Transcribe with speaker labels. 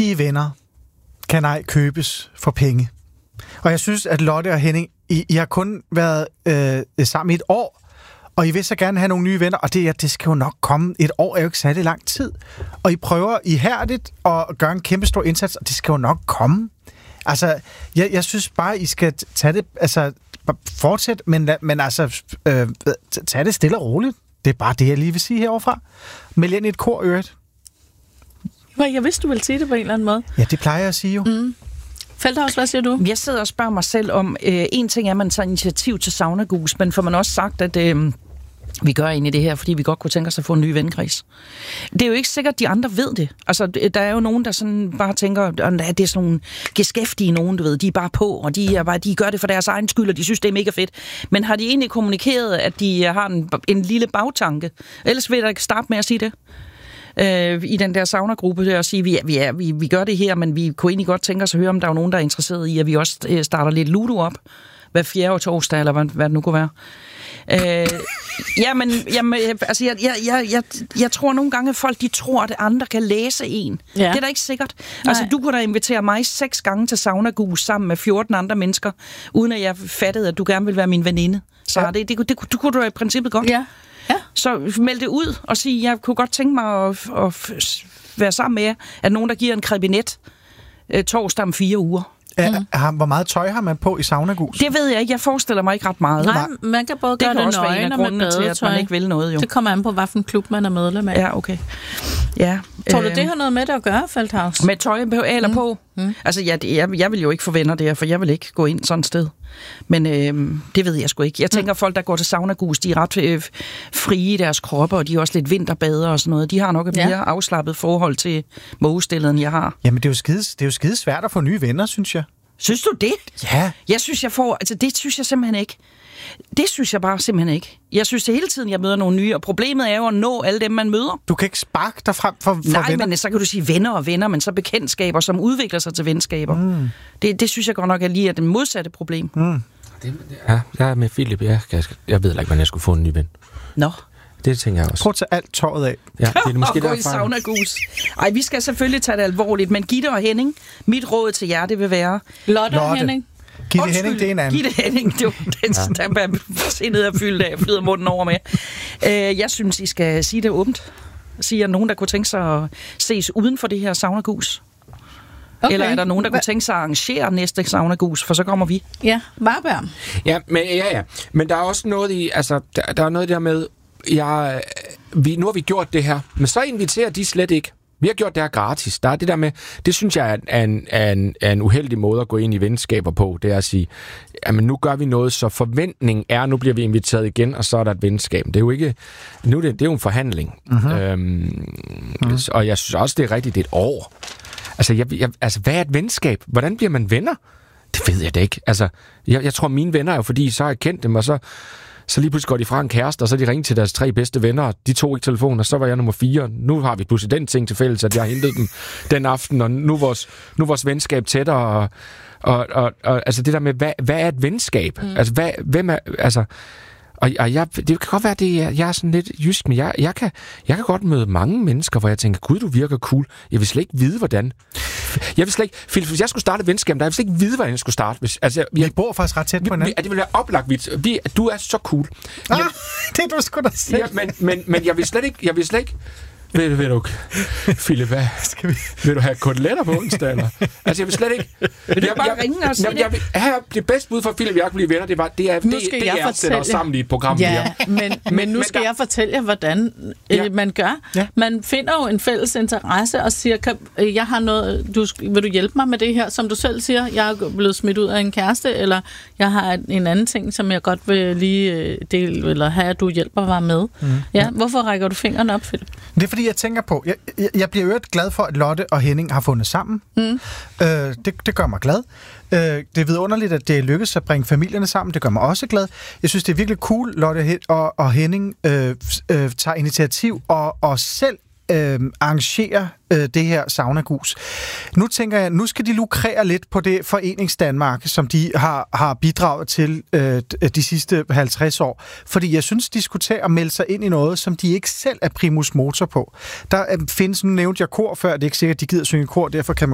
Speaker 1: rigtige venner kan ej købes for penge. Og jeg synes, at Lotte og Henning, I har kun været sammen i et år, og I vil så gerne have nogle nye venner, og det skal jo nok komme. Et år er jo ikke særlig lang tid. Og I prøver ihærdigt at gøre en kæmpe stor indsats, og det skal jo nok komme. Altså, jeg synes bare, I skal tage det, altså, fortsæt, men altså, tage det stille og roligt. Det er bare det, jeg lige vil sige heroverfra. Meld ind i et kor, øvrigt.
Speaker 2: Jeg vidste, du ville sige det på en eller anden måde.
Speaker 1: Ja, det plejer jeg at sige jo.
Speaker 2: Feldhaus, hvad siger du?
Speaker 3: Jeg sidder og spørger mig selv om, en ting er, at man tager initiativ til saunagus, men får man også sagt, at vi gør egentlig det her, fordi vi godt kunne tænke os at få en ny venkreds. Det er jo ikke sikkert, at de andre ved det. Altså, der er jo nogen, der sådan bare tænker, at det er sådan nogle geskæftige nogen, du ved, de er bare på, og de gør det for deres egen skyld, og de synes, det er mega fedt. Men har de egentlig kommunikeret, at de har en lille bagtanke? Ellers vil jeg da starte med at sige det. I den der sauna-gruppe der og sige, vi gør det her, men vi kunne egentlig godt tænke os at høre, om der er nogen, der er interesseret i, at vi også starter lidt Ludo op hver 4. torsdag, eller hvad det nu kunne være. Jeg tror nogle gange, at folk de tror, at andre kan læse en. Ja. Det er da ikke sikkert. Altså, du kunne da invitere mig 6 gange til saunagus sammen med 14 andre mennesker, uden at jeg fattede, at du gerne vil være min veninde. Så ja. Det kunne du i princippet godt. Ja. Ja. Så meld det ud og sig, jeg kunne godt tænke mig at være sammen med jer, at nogen, der giver en krebinet torsdag om 4 uger.
Speaker 1: Hvor meget tøj har man på i saunagus?
Speaker 3: Det ved jeg ikke. Jeg forestiller mig ikke ret meget.
Speaker 2: Nej, man kan både gøre det nøgen og med badetøj.
Speaker 3: At man ikke vil noget, jo.
Speaker 2: Det kommer an på, hvilken klub man er medlem af.
Speaker 3: Ja, okay. Ja.
Speaker 2: Tror du, det har noget med det at gøre, Feldhaus?
Speaker 3: Med tøj eller på? Altså, jeg vil jo ikke få venner der, for jeg vil ikke gå ind sådan et sted. Men det ved jeg sgu ikke. Jeg tænker, folk, der går til saunagus, de er ret frie i deres kroppe, og de er også lidt vinterbader og sådan noget. De har nok et mere afslappet forhold til mågestillet, end jeg har.
Speaker 1: Jamen, det er jo skide svært at få nye venner, synes jeg.
Speaker 3: Synes du det?
Speaker 1: Ja.
Speaker 3: Jeg synes, det synes jeg simpelthen ikke. Det synes jeg bare simpelthen ikke. Jeg synes det hele tiden, jeg møder nogle nye, og problemet er jo at nå alle dem, man møder.
Speaker 1: Du kan ikke sparke dig frem for
Speaker 3: Nej,
Speaker 1: venner.
Speaker 3: Men så kan du sige venner og venner, men så bekendtskaber, som udvikler sig til venskaber. Det synes jeg godt nok er lige det modsatte problem.
Speaker 4: Ja, jeg er med Philip. Jeg ved ikke, hvordan jeg skulle få en ny ven.
Speaker 3: Nå.
Speaker 4: Det tænker jeg også.
Speaker 1: Prøv at tage alt tøjet af.
Speaker 4: Ja, det er måske
Speaker 3: og gå i saunagus. Ej, vi skal selvfølgelig tage det alvorligt, men Gitte og Henning, mit råd til jer, det vil være...
Speaker 2: Lotte og Henning.
Speaker 1: Gitte Henning, det er en anden.
Speaker 3: Gitte Henning, det er den, der se ned og fylde af, flyder munden over med. Jeg synes, I skal sige det åbent. Sige, at nogen, der kunne tænke sig at ses uden for det her saunagus. Okay. Eller er der nogen, der kunne tænke sig at arrangere næste saunagus, for så kommer vi.
Speaker 2: Ja, Varberg.
Speaker 4: Ja, men der er også noget i, altså, der er noget der med, nu har vi gjort det her, men så inviterer de slet ikke. Vi har gjort det her gratis. Der er det der med, det synes jeg er en uheldig måde at gå ind i venskaber på. Det er at sige, jamen nu gør vi noget, så forventningen er, nu bliver vi inviteret igen, og så er der et venskab. Det er jo ikke, det er jo en forhandling. Og jeg synes også, det er rigtigt, det er et år. Altså, hvad er et venskab? Hvordan bliver man venner? Det ved jeg da ikke. Altså, jeg tror, mine venner er jo, fordi så har jeg kendt dem, og så lige pludselig går de fra en kæreste, og så de ringet til deres 3 bedste venner, og de tog ikke telefonen, og så var jeg nummer 4. Nu har vi pludselig den ting til fælles, at jeg har hentet dem den aften, og nu er vores venskab tættere, og altså det der med, hvad er et venskab? Altså, hvem er, altså... Og det kan godt være, at jeg er sådan lidt jysk, men jeg kan godt møde mange mennesker, hvor jeg tænker, gud, du virker cool. Jeg vil slet ikke vide, hvordan. Jeg vil slet ikke, Philip, hvis jeg skulle starte et venskab, jeg vil slet ikke vide, hvordan jeg skulle starte.
Speaker 1: Vi bor faktisk ret tæt på hinanden.
Speaker 4: Det ville være oplagt vidt. Du er så cool.
Speaker 1: Det er du sgu da selv.
Speaker 4: Ja, men jeg vil slet ikke ved du, Philip, hvad? Vil du have koteletter på onsdag, eller? Altså, jeg vil slet ikke...
Speaker 3: Vil du bare ringe og sige det?
Speaker 4: Det bedste bud for Philip, jeg kan blive venner, det er at sætte os sammen i et program.
Speaker 2: Ja, men nu skal jeg fortælle jer, hvordan man gør. Ja. Man finder jo en fælles interesse og siger, jeg har noget, vil du hjælpe mig med det her? Som du selv siger, jeg er blevet smidt ud af en kæreste, eller jeg har en anden ting, som jeg godt vil lige dele, eller have, at du hjælper mig med. Ja, hvorfor rækker du fingrene op, Philip?
Speaker 1: Det er fordi, jeg tænker på, jeg bliver jo glad for, at Lotte og Henning har fundet sammen. Det gør mig glad. Det er vidunderligt, at det lykkes at bringe familierne sammen. Det gør mig også glad. Jeg synes, det er virkelig cool, Lotte og Henning tager initiativ og selv arrangere det her saunagus. Nu tænker jeg, nu skal de lukrere lidt på det Foreningsdanmark, som de har bidraget til de sidste 50 år. Fordi jeg synes, de skulle tage og melde sig ind i noget, som de ikke selv er primus motor på. Der findes, nu nævnte jeg kor før, det er ikke sikkert, de gider synge kor, derfor kan man